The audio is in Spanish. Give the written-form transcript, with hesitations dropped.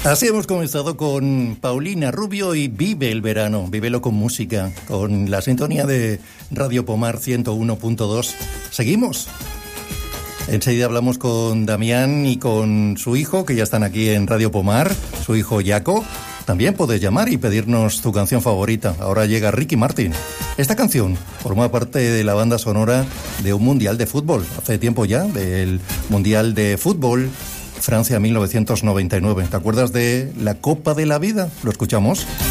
Así hemos comenzado con Paulina Rubio y Vive el verano, vívelo con música, con la sintonía de Radio Pomar 101.2. Seguimos. Enseguida hablamos con Damián y con su hijo, que ya están aquí en Radio Pomar, su hijo Jaco. También puedes llamar y pedirnos tu canción favorita. Ahora llega Ricky Martin. Esta canción forma parte de la banda sonora de un mundial de fútbol. Hace tiempo ya, del mundial de fútbol Francia 1999. ¿Te acuerdas de la Copa de la Vida? ¿Lo escuchamos?